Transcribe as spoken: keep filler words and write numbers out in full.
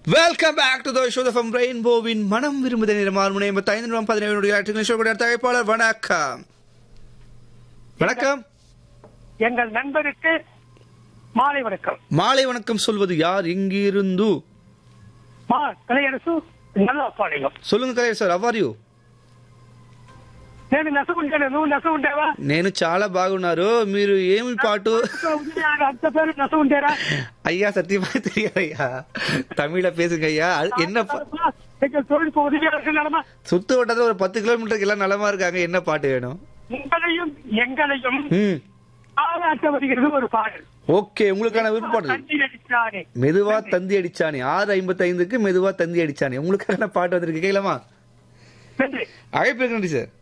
Welcome back to the show from ரெயின்போவின் மனம் விரும்புத நேரம் ஆறு மணி எண்பத்தைந்து நிமிடம் பதினேழு நொடிகள் ஷோ கூட தயாரிப்பாளர் வணக்கம். வணக்கம். எங்கள் நண்பருக்கு மாலை வணக்கம். மாலை வணக்கம் சொல்வது யார்? எங்கிருந்து? மா கலையரசு நல்ல பாளையம். சொல்லுங்க Kalaiyarasu sir, how are you? నేను నసుకుంటాను, నువ్వు నసుకుంటావా? నేను చాలా బాగున్నారు. మీరు ఏమి పాటు అంత పేరు నసుకుంటారా? ஐயா சத்தியமா தெரியாது ஐயா, தமிழ பேசுங்க ஐயா. என்ன தொழில் உதவியா இருக்கு நலமா? சுத்து வட்டத்துல ஒரு பத்து கிலோமீட்டருக்கு எல்லாம் நலமா இருக்காங்க. என்ன பாட்டு வேணும்? உங்களையும் எங்களையும் ம் ஆராட்ட வருகிறது ஒரு பாடல். ஓகே, உங்களுக்கான விருப்பப்பாடல் மெதுவா தந்தி அடிச்சானே. ஆறு ஐம்பத்தி ஐந்துக்கு மெதுவா தந்தி அடிச்சானே உங்களுக்கான பாட்டு வந்திருக்கு, கேட்கலாமா? நன்றி. அழைப்பு நன்றி சார்.